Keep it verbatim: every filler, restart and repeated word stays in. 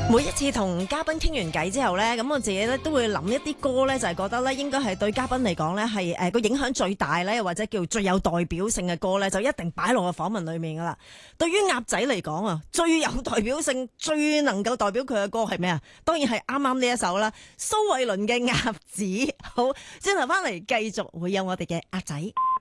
每一次同嘉賓傾完偈之後呢，咁我自己咧都會諗一啲歌呢，就係覺得呢應該係對嘉賓嚟講呢係誒個影響最大呢，或者叫最有代表性嘅歌呢，就一定擺落個訪問裏面噶啦。對於鴨仔嚟講啊，最有代表性、最能夠代表佢嘅歌係咩啊？當然係啱啱呢一首啦，蘇慧倫嘅《鴨子》。好，轉頭翻嚟繼續會有我哋嘅鴨仔。